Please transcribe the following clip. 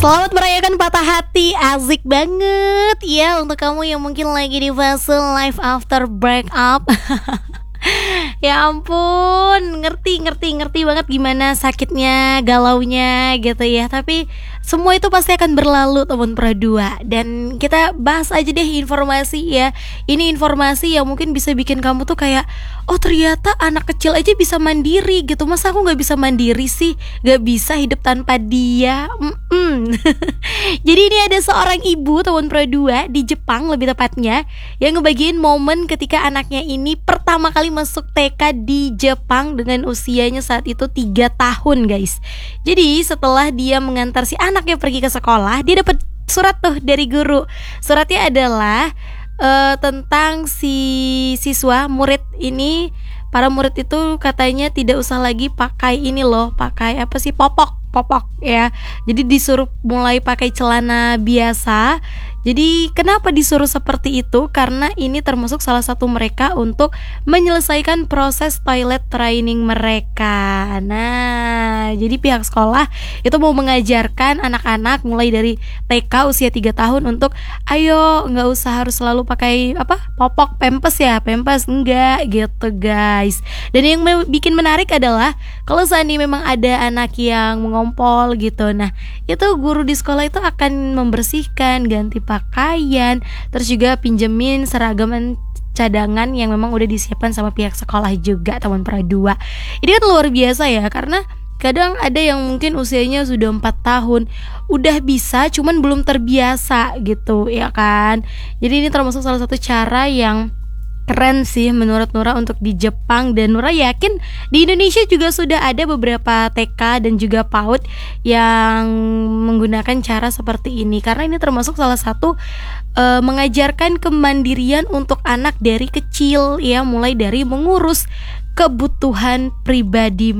Selamat merayakan patah hati, asik banget ya untuk kamu yang mungkin lagi di fase life after breakup. Ya ampun, ngerti banget gimana sakitnya, galaunya gitu ya. Tapi semua itu pasti akan berlalu teman perdua. Dan kita bahas aja deh informasi ya. Ini informasi yang mungkin bisa bikin kamu tuh kayak, oh ternyata anak kecil aja bisa mandiri gitu. Masa aku gak bisa mandiri sih, gak bisa hidup tanpa dia. Jadi ini ada seorang ibu tahun perdua di Jepang lebih tepatnya, yang ngebagiin momen ketika anaknya ini pertama kali masuk TK di Jepang dengan usianya saat itu 3 tahun guys. Jadi setelah dia mengantar si anaknya pergi ke sekolah, dia dapat surat tuh dari guru. Suratnya adalah tentang si siswa murid ini. Para murid itu katanya tidak usah lagi pakai ini loh, pakai apa sih, popok ya. Jadi disuruh mulai pakai celana biasa. Jadi kenapa disuruh seperti itu? Karena ini termasuk salah satu mereka untuk menyelesaikan proses toilet training mereka. Nah, jadi pihak sekolah itu mau mengajarkan anak-anak mulai dari TK usia 3 tahun untuk ayo nggak usah harus selalu pakai popok, pampers enggak gitu guys. Dan yang bikin menarik adalah kalau seandainya memang ada anak yang mengompol gitu, nah itu guru di sekolah itu akan membersihkan, ganti pakaian, terus juga pinjemin seragaman cadangan yang memang udah disiapkan sama pihak sekolah juga teman perdua. Ini kan luar biasa ya, karena kadang ada yang mungkin usianya sudah 4 tahun udah bisa, cuman belum terbiasa gitu ya kan. Jadi ini termasuk salah satu cara yang keren sih menurut Nura untuk di Jepang. Dan Nura yakin di Indonesia juga sudah ada beberapa TK dan juga PAUD yang menggunakan cara seperti ini, karena ini termasuk salah satu mengajarkan kemandirian untuk anak dari kecil ya, mulai dari mengurus kebutuhan pribadi